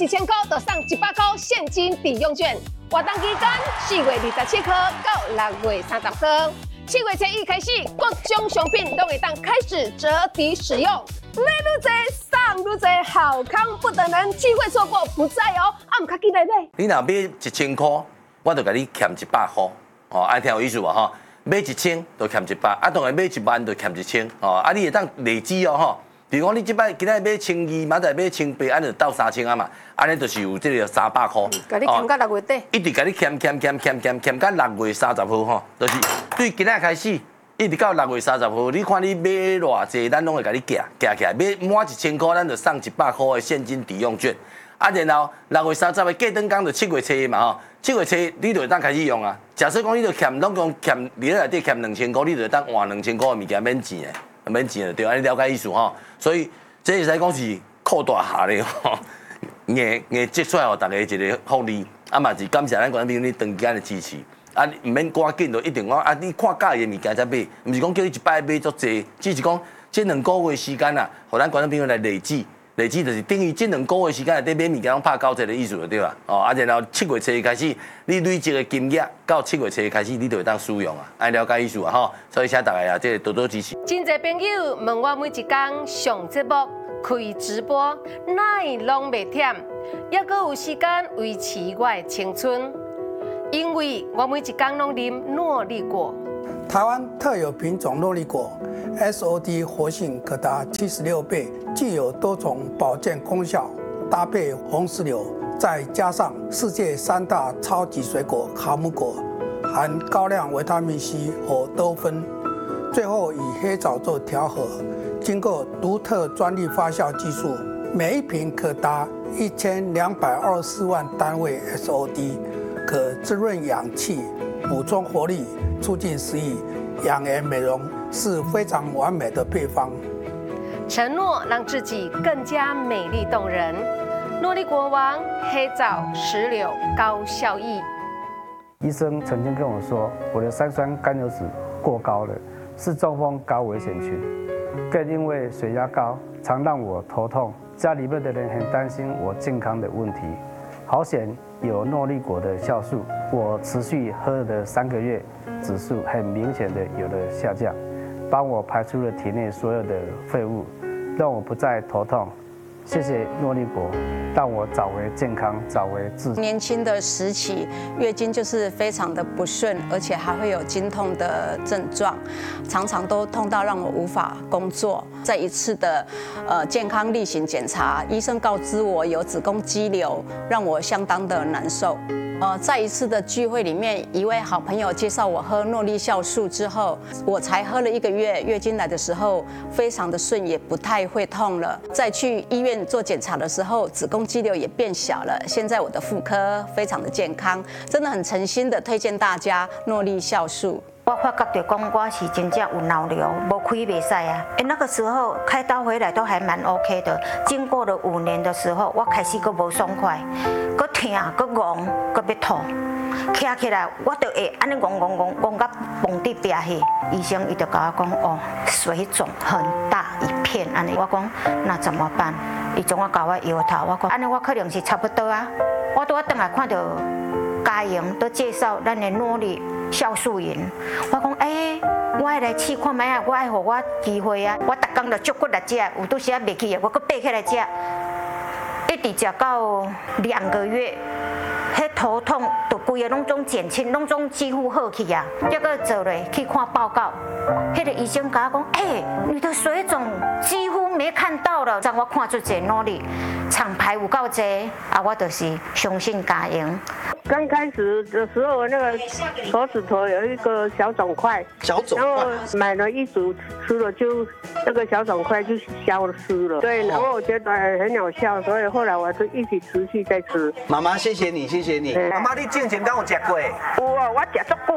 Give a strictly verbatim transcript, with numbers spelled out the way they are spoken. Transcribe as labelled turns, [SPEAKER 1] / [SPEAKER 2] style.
[SPEAKER 1] 一千块就送一百块现金抵用券。活动期间四月二十七号到六月三十号，七月初一开始，各种商品都会当开始折抵使用。买愈多送愈多，好康不等人，机会错过不再哦。啊，唔卡记来买。
[SPEAKER 2] 你若买一千块，我就甲你欠一百块，哦，爱听有意思无吼？买一千就欠一百，啊，当然买一万就欠一千，哦，啊，你会当累积哦，吼。比如讲，你即摆今仔买千二，明仔买千八，安尼就到三千啊嘛，安尼就是有这个三百块。
[SPEAKER 1] 甲你欠到六月底。
[SPEAKER 2] 一直甲你欠欠欠欠欠欠到六月三十号吼，就是对今仔开始，一直到六月三十号，你看你买偌济，咱拢会甲你夹夹起来，买满一千块，咱就送一百块的现金抵用券。啊，然后六月三十的过灯工就七月初嘛吼，七月初你就会当开始用啊。假设讲你就欠，拢讲欠，你内底欠两千块，你就会当换两千块的物件免钱的，免钱的对，安尼了解意思吼。所以这会使讲是扩大下咧吼，硬硬积出来互大家一个福利，啊嘛是感谢咱观众朋友你长时间的支持。啊，唔免赶紧就一定讲啊，你看介意的物件才买，唔是讲叫你一摆买足济，只是讲这两个月时间啊，互咱观众朋友来累积。累计就是等于这两个月时间内底买物件拢拍九折的意思就对啦。哦，啊，然后七月初开始，你累积的金额到七月初开始，你就会当使用啊，爱了解意思啊吼。所以请大家啊，这多多支持。
[SPEAKER 1] 真侪朋友问我每一天上节目、开直播，哪拢袂忝，还阁有时间维持我的青春，因为我每一天拢啉诺丽果。
[SPEAKER 3] 台湾特有品种诺丽果 ，S O D 活性可达七十六倍，具有多种保健功效。搭配红石榴，再加上世界三大超级水果卡姆果，含高量维他命 C 和多酚，最后以黑枣做调和，经过独特专利发酵技术，每一瓶可达一千两百二十四万单位 S O D， 可滋润氧气，补充活力。促进食欲、养颜美容是非常完美的配方。
[SPEAKER 1] 承诺让自己更加美丽动人。诺丽果王黑枣石榴高效益。
[SPEAKER 4] 医生曾经跟我说，我的三酸甘油脂过高了，是中风高危险群。更因为血压高，常让我头痛。家里面的人很担心我健康的问题。好险有诺丽果的酵素，我持续喝了三个月，指数很明显的有了下降，帮我排出了体内所有的废物，让我不再头痛。谢谢诺丽果，让我早为健康，早为自。
[SPEAKER 5] 年轻的时期，月经就是非常的不顺，而且还会有经痛的症状，常常都痛到让我无法工作。在一次的呃健康例行检查，医生告知我有子宫肌瘤，让我相当的难受。呃，在一次的聚会里面，一位好朋友介绍我喝诺丽酵素之后，我才喝了一个月，月经来的时候非常的顺，也不太会痛了。再去医院做检查的时候，子宫肌瘤也变小了。现在我的妇科非常的健康，真的很诚心的推荐大家诺丽酵素。
[SPEAKER 6] 我发觉到讲我是真正有脑瘤，无开袂使啊。哎，那个时候开刀回来都还蛮 OK 的。经过了五年的时候，我开始阁无爽快，阁痛，阁戆，阁要吐。起起来，我就会安尼戆戆戆戆到崩地壁去。医生伊就甲我讲，哦，水肿很大一片，安尼。我讲那怎么办？伊将我甲我摇头，我讲安尼我可能是差不多啊。我拄仔转来看到嘉莹都介绍咱的诺丽酵素饮，我讲哎、欸，我爱来试看卖啊，我爱互我机会啊。我逐工就足骨来食，有拄时啊袂去的，我搁爬起来食，一直食到两个月。迄头痛，就规个拢总减轻，拢总几乎好去啊。结果做咧去看报告，迄个医生甲我讲，哎、欸，你的水肿几乎没看到了。让我看出这诺丽厂牌有够济，啊，我就是相信嘉莹。
[SPEAKER 7] 刚开始的时候，那个手指头有一个小肿块，
[SPEAKER 8] 小肿块，
[SPEAKER 7] 然后买了一组吃了就那个小肿块就消失了。对，然后我觉得很有效，所以后来我就一直持续在吃。
[SPEAKER 8] 妈妈，谢谢你，谢谢你。妈妈，你之前敢有吃过？
[SPEAKER 7] 有啊，我吃足久。